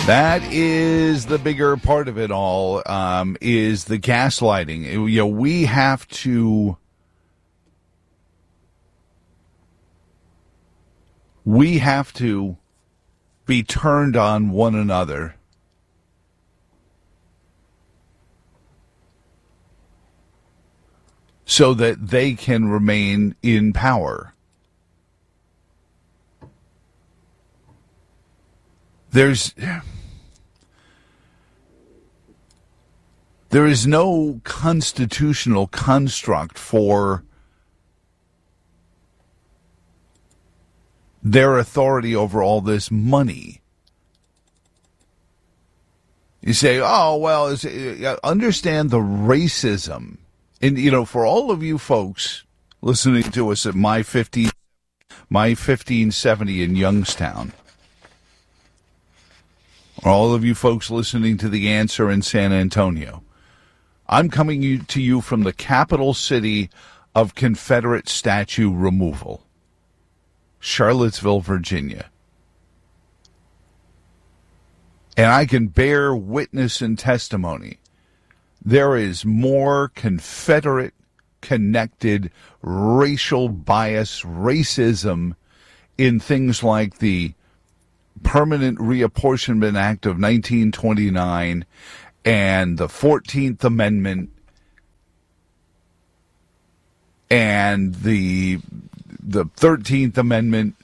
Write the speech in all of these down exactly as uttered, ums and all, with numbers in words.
That is the bigger part of it all, um, is the gaslighting. You know, we have to, we have to be turned on one another so that they can remain in power. There's there is no constitutional construct for their authority over all this money. You say, oh, well, is it, understand the racism. And, you know, for all of you folks listening to us at my fifteen, my fifteen seventy in Youngstown, all of you folks listening to The Answer in San Antonio, I'm coming to you from the capital city of Confederate statue removal, Charlottesville, Virginia. And I can bear witness and testimony. There is more Confederate connected racial bias, racism in things like the Permanent Reapportionment Act of nineteen twenty-nine and the fourteenth Amendment and the the thirteenth Amendment.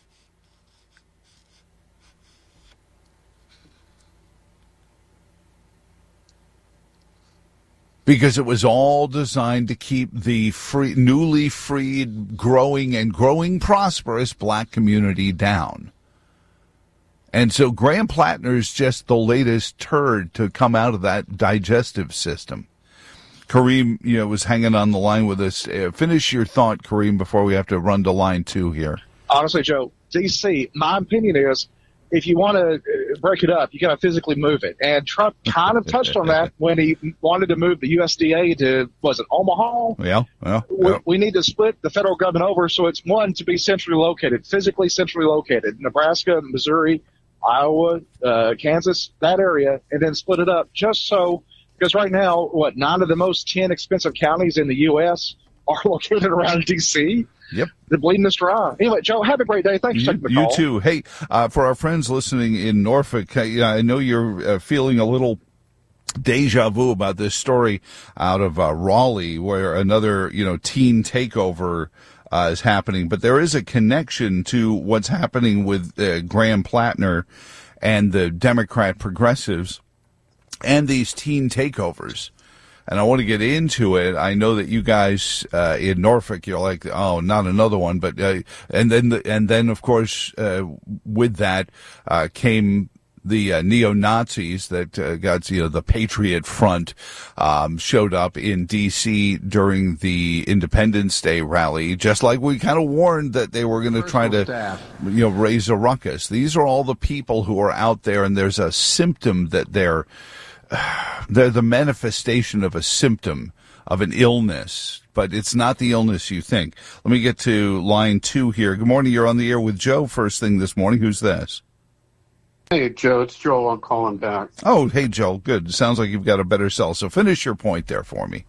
Because it was all designed to keep the free, newly freed, growing and growing prosperous black community down. And so Graham Plattner is just the latest turd to come out of that digestive system. Kareem, you know, was hanging on the line with us. Uh, finish your thought, Kareem, before we have to run to line two here. Honestly, Joe, D C, my opinion is if you want to break it up, you got to physically move it. And Trump kind of touched on that when he wanted to move the U S D A to, was it Omaha? Yeah, yeah, yeah. We, we need to split the federal government over so it's, one, to be centrally located, physically centrally located. Nebraska, Missouri, Iowa, uh, Kansas, that area, and then split it up just so, because right now, what, nine of the most ten expensive counties in the U S are located around D C? Yep. They're bleeding us dry. Anyway, Joe, have a great day. Thanks for taking the you, call. You too. Hey, uh, for our friends listening in Norfolk, I, I know you're uh, feeling a little deja vu about this story out of uh, Raleigh, where another, you know, teen takeover uh, is happening. But there is a connection to what's happening with uh, Graham Plattner and the Democrat progressives and these teen takeovers. And I want to get into it. I know that you guys uh, in Norfolk, you're like, oh, not another one. But uh, and then the, and then of course uh, with that uh, came the uh, neo-Nazis that uh, got, you know, the Patriot Front um, showed up in D C during the Independence Day rally, just like we kind of warned that they were going to try to, staff. you know, raise a ruckus. These are all the people who are out there, and there's a symptom that they're they're the manifestation of a symptom of an illness, but it's not the illness you think. Let me get to line two here. Good morning. You're on the air with Joe first thing this morning. Who's this? Hey, Joe. It's Joel. I'm calling back. Oh, hey, Joel. Good. Sounds like you've got a better cell. So finish your point there for me.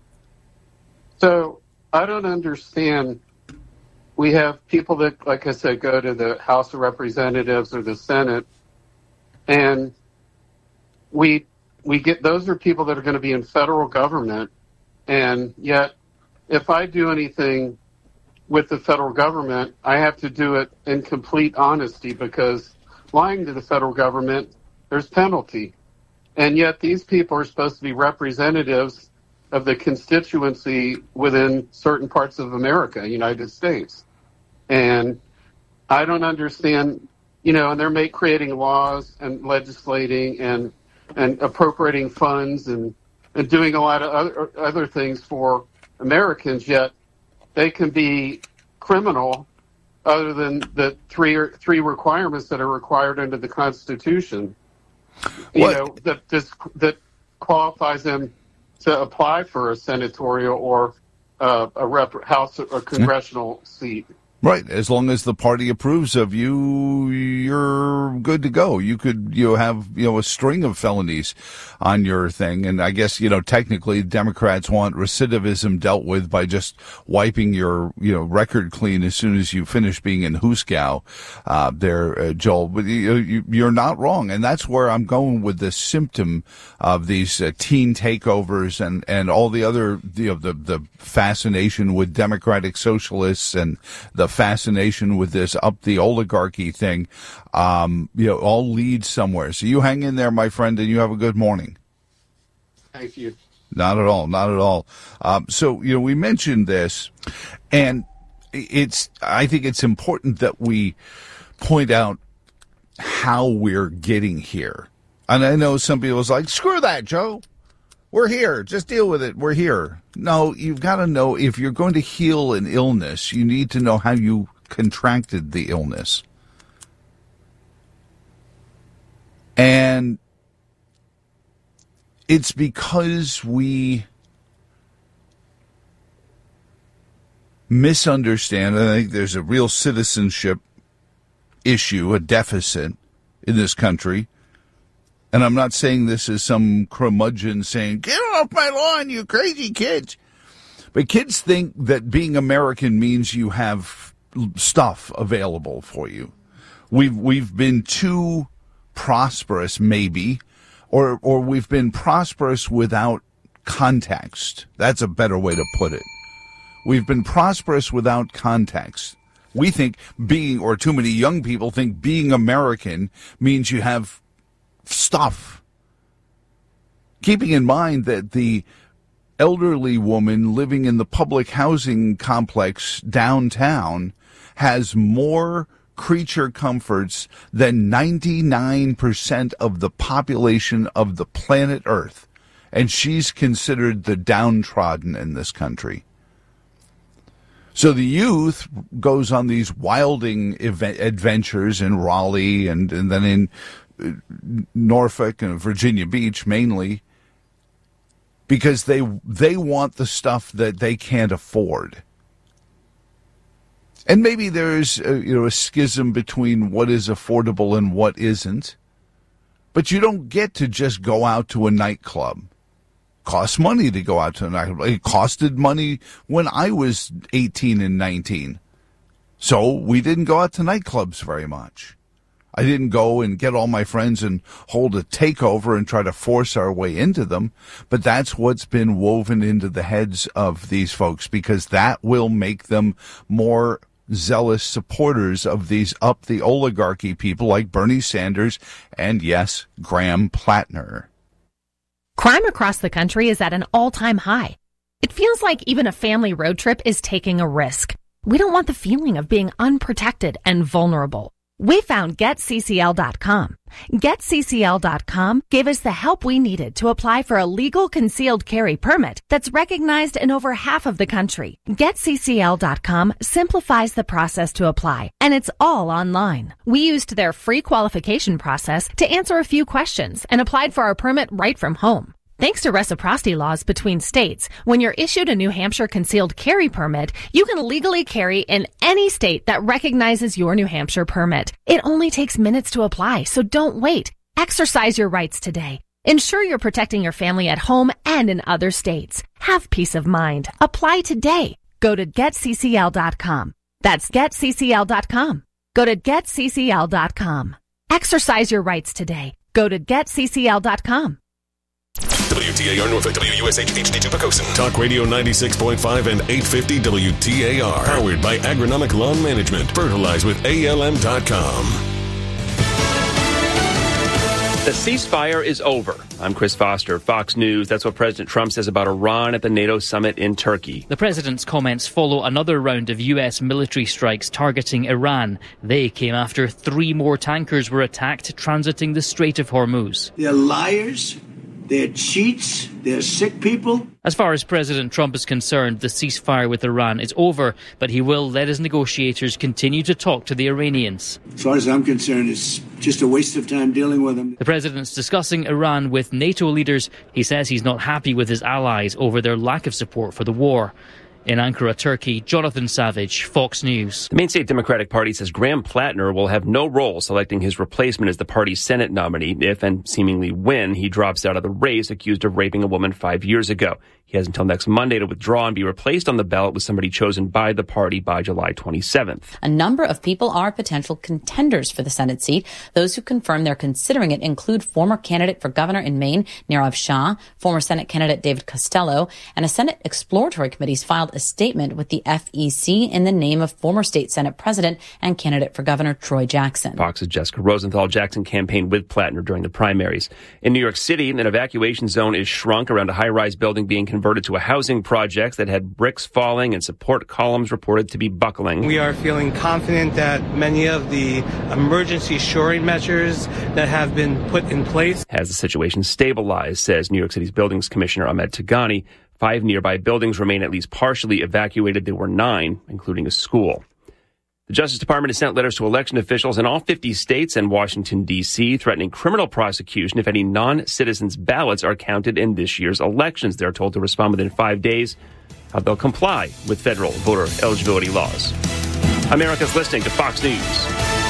So I don't understand. We have people that, like I said, go to the House of Representatives or the Senate, and we we get those are people that are going to be in federal government, and yet if I do anything with the federal government, I have to do it in complete honesty, because lying to the federal government, there's penalty. And yet these people are supposed to be representatives of the constituency within certain parts of America, United States. And I don't understand, you know, and they're make, creating laws and legislating and and appropriating funds and, and doing a lot of other, other things for Americans, yet they can be criminal other than the three or three requirements that are required under the Constitution, you what? know, that this, that qualifies them to apply for a senatorial or uh, a rep, House or congressional seat. Right. As long as the party approves of you, you're good to go. You could, you know, have, you know, a string of felonies on your thing. And I guess, you know, technically Democrats want recidivism dealt with by just wiping your, you know, record clean as soon as you finish being in Huskow, uh, there, uh, Joel. But you, you, you're not wrong. And that's where I'm going with the symptom of these uh, teen takeovers and, and all the other, you know, the, the fascination with democratic socialists and the fascination with this up the oligarchy thing, um, you know, all leads somewhere. So you hang in there, my friend, and you have a good morning. Thank you. Not at all. Not at all. Um, so, you know, we mentioned this, and it's, I think it's important that we point out how we're getting here. And I know some people was like, screw that, Joe. We're here. Just deal with it. We're here. No, you've got to know if you're going to heal an illness, you need to know how you contracted the illness. And it's because we misunderstand. I think there's a real citizenship issue, a deficit in this country. And I'm not saying this as some curmudgeon saying, get off my lawn, you crazy kids. But kids think that being American means you have stuff available for you. We've we've been too prosperous, maybe, or or we've been prosperous without context. That's a better way to put it. We've been prosperous without context. We think being, or too many young people think being American means you have stuff. Keeping in mind that the elderly woman living in the public housing complex downtown has more creature comforts than ninety-nine percent of the population of the planet Earth. And she's considered the downtrodden in this country. So the youth goes on these wilding event, adventures in Raleigh and, and then in Norfolk and Virginia Beach mainly, because they they want the stuff that they can't afford. And maybe there's a, you know a schism between what is affordable and what isn't. But you don't get to just go out to a nightclub. Costs money to go out to a nightclub. It costed money when I was eighteen and nineteen. So we didn't go out to nightclubs very much. I didn't go and get all my friends and hold a takeover and try to force our way into them. But that's what's been woven into the heads of these folks, because that will make them more zealous supporters of these up the oligarchy people like Bernie Sanders and, yes, Graham Plattner. Crime across the country is at an all-time high. It feels like even a family road trip is taking a risk. We don't want the feeling of being unprotected and vulnerable. We found Get C C L dot com. Get C C L dot com gave us the help we needed to apply for a legal concealed carry permit that's recognized in over half of the country. Get C C L dot com simplifies the process to apply, and it's all online. We used their free qualification process to answer a few questions and applied for our permit right from home. Thanks to reciprocity laws between states, when you're issued a New Hampshire concealed carry permit, you can legally carry in any state that recognizes your New Hampshire permit. It only takes minutes to apply, so don't wait. Exercise your rights today. Ensure you're protecting your family at home and in other states. Have peace of mind. Apply today. Go to Get C C L dot com. That's Get C C L dot com. Go to Get C C L dot com. Exercise your rights today. Go to Get C C L dot com. W T A R Norfolk, W U S H H D two Pocosin. Talk Radio ninety-six point five and eight fifty W T A R. Powered by Agronomic Lawn Management. Fertilize with A L M dot com. The ceasefire is over. I'm Chris Foster, Fox News. That's what President Trump says about Iran at the NATO summit in Turkey. The president's comments follow another round of U S military strikes targeting Iran. They came after three more tankers were attacked transiting the Strait of Hormuz. They're liars. They're cheats. They're sick people. As far as President Trump is concerned, the ceasefire with Iran is over, but he will let his negotiators continue to talk to the Iranians. As far as I'm concerned, it's just a waste of time dealing with them. The president's discussing Iran with NATO leaders. He says he's not happy with his allies over their lack of support for the war. In Ankara, Turkey, Jonathan Savage, Fox News. The main state Democratic Party says Graham Plattner will have no role selecting his replacement as the party's Senate nominee if, and seemingly when, he drops out of the race accused of raping a woman five years ago. He has until next Monday to withdraw and be replaced on the ballot with somebody chosen by the party by July twenty-seventh. A number of people are potential contenders for the Senate seat. Those who confirm they're considering it include former candidate for governor in Maine, Nirav Shah, former Senate candidate David Costello, and a Senate exploratory committee's filed a statement with the F E C in the name of former state Senate president and candidate for governor Troy Jackson. Fox's Jessica Rosenthal. Jackson campaigned with Plattner during the primaries. In New York City, an evacuation zone is shrunk around a high-rise building being converted to a housing project that had bricks falling and support columns reported to be buckling. We are feeling confident that many of the emergency shoring measures that have been put in place has the situation stabilized, says New York City's Buildings Commissioner Ahmed Tagani. Five nearby buildings remain at least partially evacuated. There were nine, including a school. The Justice Department has sent letters to election officials in all fifty states and Washington, D C, threatening criminal prosecution if any non-citizens' ballots are counted in this year's elections. They're told to respond within five days how they'll comply with federal voter eligibility laws. America's listening to Fox News.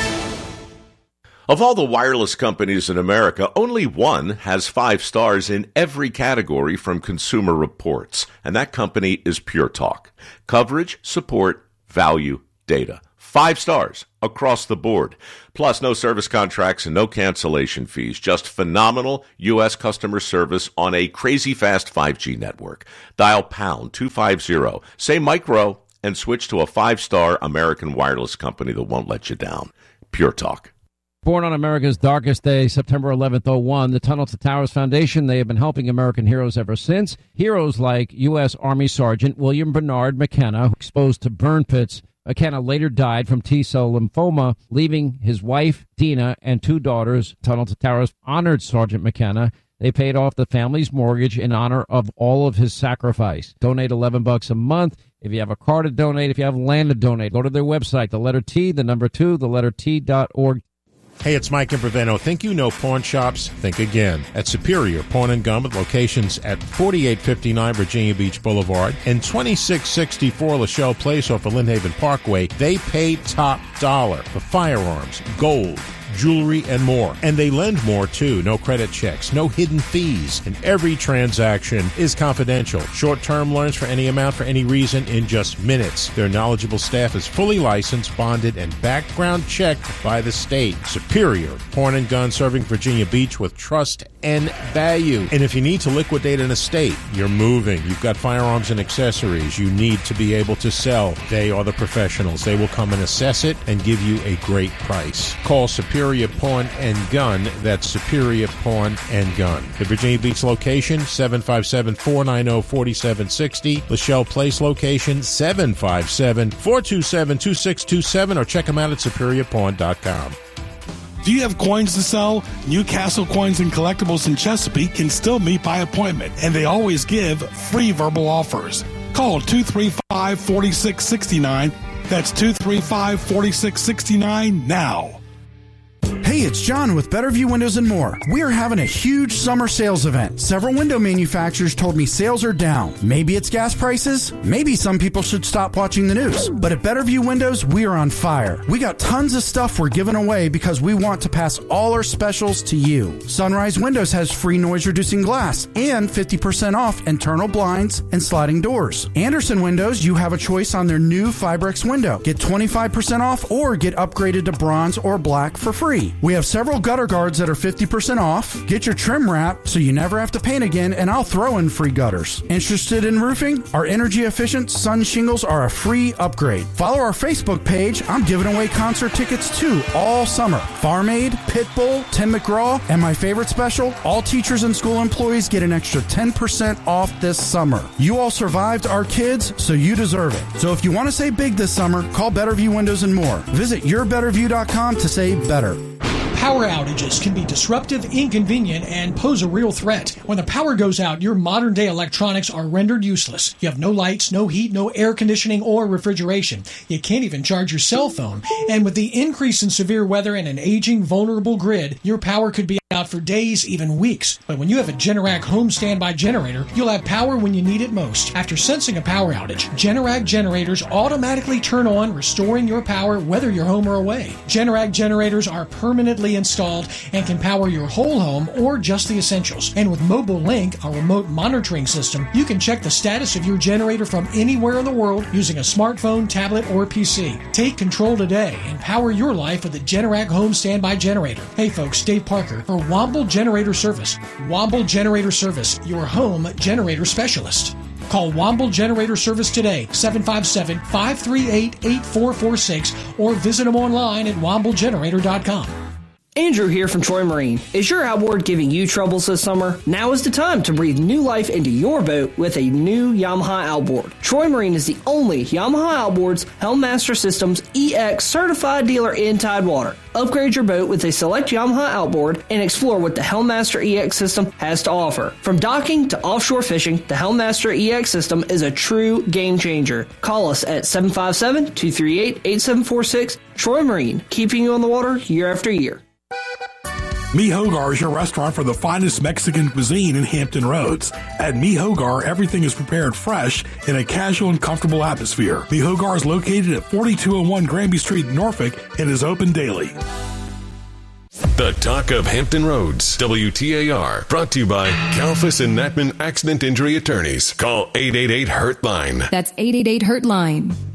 Of all the wireless companies in America, only one has five stars in every category from Consumer Reports, and that company is Pure Talk. Coverage, support, value, data. Five stars across the board. Plus, no service contracts and no cancellation fees. Just phenomenal U S customer service on a crazy fast five G network. Dial pound two fifty, say micro, and switch to a five-star American wireless company that won't let you down. Pure Talk. Born on America's darkest day, September eleventh, oh one, the Tunnel to Towers Foundation, they have been helping American heroes ever since. Heroes like U S. Army Sergeant William Bernard McKenna, exposed to burn pits. McKenna later died from T-cell lymphoma, leaving his wife, Dina, and two daughters. Tunnel to Towers honored Sergeant McKenna. They paid off the family's mortgage in honor of all of his sacrifice. Donate eleven bucks a month. If you have a car to donate, if you have land to donate, go to their website, the letter T, the number two, the letter T dot org. Hey, it's Mike Improviano. Think you know pawn shops? Think again. At Superior Pawn and Gun with locations at forty-eight fifty-nine Virginia Beach Boulevard and twenty-six sixty-four Lachelle Place off of Lynnhaven Parkway, they pay top dollar for firearms, gold, jewelry, and more. And they lend more, too. No credit checks, no hidden fees. And every transaction is confidential. Short-term loans for any amount for any reason in just minutes. Their knowledgeable staff is fully licensed, bonded, and background checked by the state. Superior Pawn and Gun, serving Virginia Beach with trust and value. And if you need to liquidate an estate, you're moving, you've got firearms and accessories you need to be able to sell, they are the professionals. They will come and assess it and give you a great price. Call Superior Pawn and Gun. That's Superior Pawn and Gun. The Virginia Beach location, seven five seven, four nine zero, four seven six zero. Lachelle Place location, seven five seven, four two seven, two six two seven, or check them out at superior pawn dot com. Do you have coins to sell? Newcastle Coins and Collectibles in Chesapeake can still meet by appointment, and they always give free verbal offers. Call two three five, four six six nine. That's two three five, four six six nine now. Hey, it's John with Better View Windows and More. We are having a huge summer sales event. Several window manufacturers told me sales are down. Maybe it's gas prices. Maybe some people should stop watching the news. But at Better View Windows, we are on fire. We got tons of stuff we're giving away because we want to pass all our specials to you. Sunrise Windows has free noise-reducing glass and fifty percent off internal blinds and sliding doors. Anderson Windows, you have a choice on their new Fibrex window. Get twenty-five percent off or get upgraded to bronze or black for free. We have several gutter guards that are fifty percent off. Get your trim wrap so you never have to paint again, and I'll throw in free gutters. Interested in roofing? Our energy-efficient sun shingles are a free upgrade. Follow our Facebook page. I'm giving away concert tickets too all summer. Farm Aid, Pitbull, Tim McGraw, and my favorite special, all teachers and school employees get an extra ten percent off this summer. You all survived our kids, so you deserve it. So if you want to say big this summer, call Better View Windows and More. Visit your better view dot com to say better. Power outages can be disruptive, inconvenient, and pose a real threat. When the power goes out, your modern-day electronics are rendered useless. You have no lights, no heat, no air conditioning or refrigeration. You can't even charge your cell phone. And with the increase in severe weather and an aging, vulnerable grid, your power could be out for days, even weeks. But when you have a Generac home standby generator, you'll have power when you need it most. After sensing a power outage, Generac generators automatically turn on, restoring your power whether you're home or away. Generac generators are permanently installed and can power your whole home or just the essentials. And with Mobile Link, a remote monitoring system, you can check the status of your generator from anywhere in the world using a smartphone, tablet, or P C. Take control today and power your life with a Generac home standby generator. Hey folks, Dave Parker for Womble Generator Service. Womble Generator Service, your home generator specialist. Call Womble Generator Service today, seven five seven, five three eight, eight four four six, or visit them online at womble generator dot com. Andrew here from Troy Marine. Is your outboard giving you troubles this summer? Now is the time to breathe new life into your boat with a new Yamaha outboard. Troy Marine is the only Yamaha Outboards Helmmaster Systems E X certified dealer in Tidewater. Upgrade your boat with a select Yamaha outboard and explore what the Helmmaster E X system has to offer. From docking to offshore fishing, the Helmmaster E X system is a true game changer. Call us at seven five seven, two three eight, eight seven four six. Troy Marine, keeping you on the water year after year. Mi Hogar is your restaurant for the finest Mexican cuisine in Hampton Roads. At Mi Hogar, everything is prepared fresh in a casual and comfortable atmosphere. Mi Hogar is located at forty-two oh one Granby Street in Norfolk and is open daily. The Talk of Hampton Roads, W T A R, brought to you by Kalfas and Natman Accident Injury Attorneys. Call eight eight eight, HURT-LINE. That's eight eight eight, HURT-LINE.